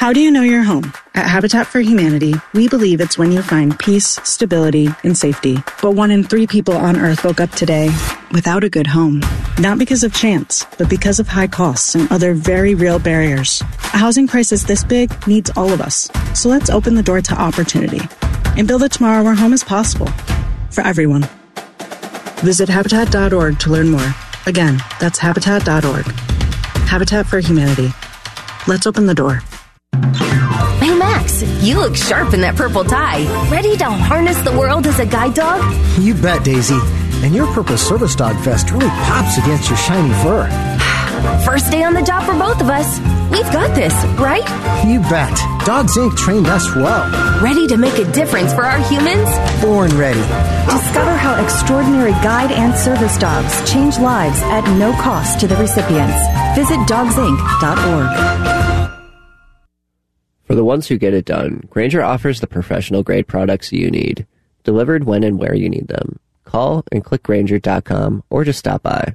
How do you know you're home? At Habitat for Humanity, we believe it's when you find peace, stability, and safety. But 1 in 3 people on Earth woke up today without a good home. Not because of chance, but because of high costs and other very real barriers. A housing crisis this big needs all of us. So let's open the door to opportunity and build a tomorrow where home is possible for everyone. Visit Habitat.org to learn more. Again, that's Habitat.org. Habitat for Humanity. Let's open the door. Hey, Max, you look sharp in that purple tie. Ready to harness the world as a guide dog? You bet, Daisy. And your purple service dog vest really pops against your shiny fur. First day on the job for both of us. We've got this, right? You bet. Dogs Inc. trained us well. Ready to make a difference for our humans? Born ready. Discover how extraordinary guide and service dogs change lives at no cost to the recipients. Visit dogsinc.org. For the ones who get it done, Grainger offers the professional-grade products you need, delivered when and where you need them. Call and click Grainger.com or just stop by.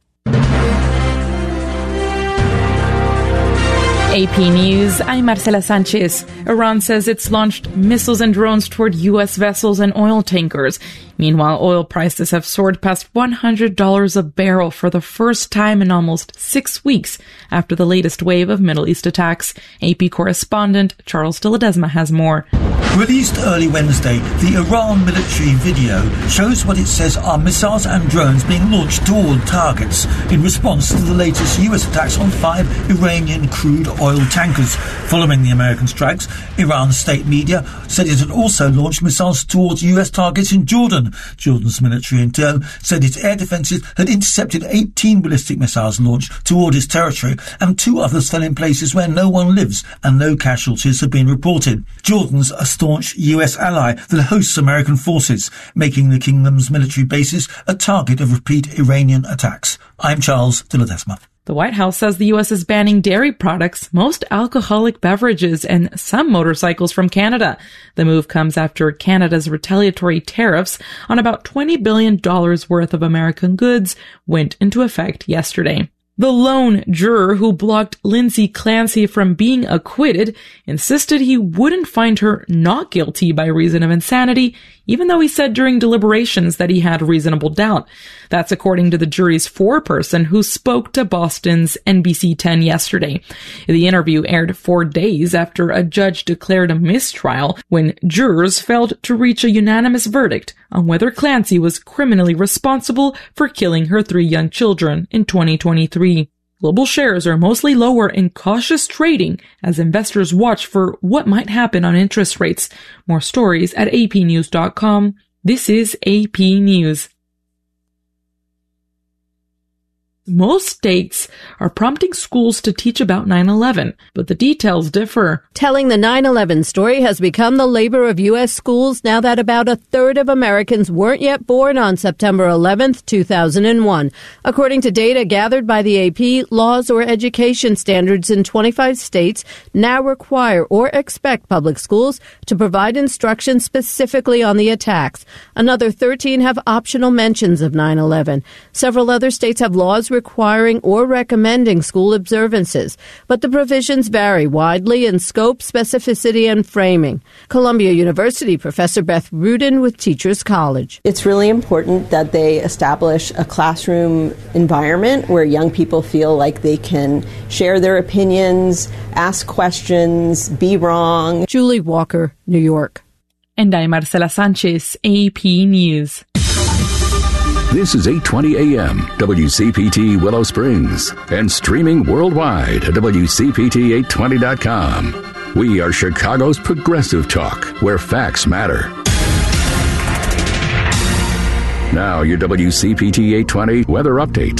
AP News, I'm Marcela Sanchez. Iran says it's launched missiles and drones toward U.S. vessels and oil tankers. Meanwhile, oil prices have soared past $100 a barrel for the first time in almost 6 weeks after the latest wave of Middle East attacks. AP correspondent Charles de Ledesma has more. Released early Wednesday, the Iran military video shows what it says are missiles and drones being launched toward targets in response to the latest U.S. attacks on 5 Iranian crude oil tankers. Following the American strikes, Iran's state media said it had also launched missiles towards U.S. targets in Jordan. Jordan's military in turn said its air defences had intercepted 18 ballistic missiles launched toward its territory, and 2 others fell in places where no one lives and no casualties have been reported. Jordan's a staunch US ally that hosts American forces, making the kingdom's military bases a target of repeat Iranian attacks. I'm Charles de Ledesma. The White House says the U.S. is banning dairy products, most alcoholic beverages, and some motorcycles from Canada. The move comes after Canada's retaliatory tariffs on about $20 billion worth of American goods went into effect yesterday. The lone juror who blocked Lindsay Clancy from being acquitted insisted he wouldn't find her not guilty by reason of insanity, even though he said during deliberations that he had reasonable doubt. That's according to the jury's foreperson who spoke to Boston's NBC 10 yesterday. The interview aired 4 days after a judge declared a mistrial when jurors failed to reach a unanimous verdict on whether Clancy was criminally responsible for killing her 3 young children in 2023. Global shares are mostly lower in cautious trading as investors watch for what might happen on interest rates. More stories at apnews.com. This is AP News. Most states are prompting schools to teach about 9/11, but the details differ. Telling the 9/11 story has become the labor of U.S. schools now that about a third of Americans weren't yet born on September 11th, 2001. According to data gathered by the AP, laws or education standards in 25 states now require or expect public schools to provide instruction specifically on the attacks. Another 13 have optional mentions of 9/11. Several other states have laws requiring or recommending school observances, but the provisions vary widely in scope, specificity, and framing. Columbia University professor Beth Rudin with Teachers College. It's really important that they establish a classroom environment where young people feel like they can share their opinions, ask questions, be wrong. Julie Walker, New York. And I'm Marcela Sanchez, AP News. This is 820 AM, WCPT Willow Springs, and streaming worldwide at WCPT820.com. We are Chicago's progressive talk, where facts matter. Now, your WCPT 820 weather update.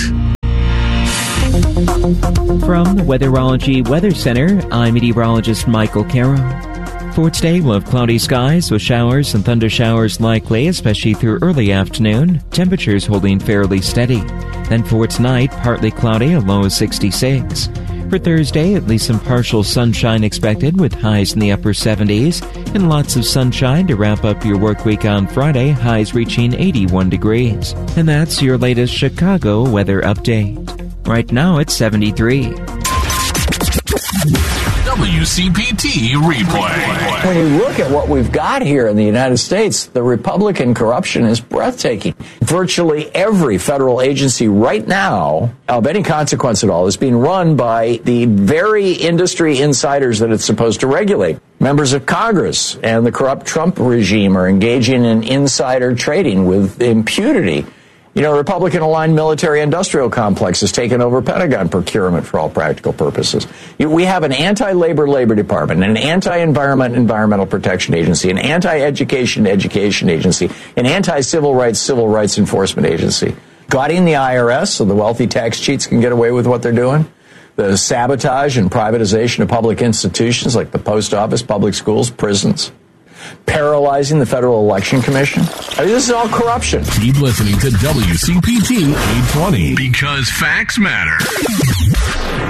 From the Weatherology Weather Center, I'm meteorologist Michael Carroll. For today, we'll have cloudy skies with showers and thundershowers likely, especially through early afternoon. Temperatures holding fairly steady. Then for tonight, partly cloudy, a low of 66. For Thursday, at least some partial sunshine expected with highs in the upper 70s. And lots of sunshine to wrap up your work week on Friday, highs reaching 81 degrees. And that's your latest Chicago weather update. Right now, it's 73. The WCPT replay. When you look at what we've got here in the United States, the Republican corruption is breathtaking. Virtually every federal agency right now, of any consequence at all, is being run by the very industry insiders that it's supposed to regulate. Members of Congress and the corrupt Trump regime are engaging in insider trading with impunity. You know, Republican-aligned military-industrial complex has taken over Pentagon procurement for all practical purposes. We have an anti-labor labor department, an anti-environment environmental protection agency, an anti-education education agency, an anti-civil rights enforcement agency. Gutting the IRS so the wealthy tax cheats can get away with what they're doing. The sabotage and privatization of public institutions like the post office, public schools, prisons. Paralyzing the Federal Election Commission. I mean, this is all corruption. Keep listening to WCPT 820 because facts matter.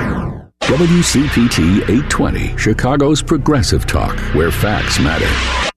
WCPT 820, Chicago's progressive talk, where facts matter.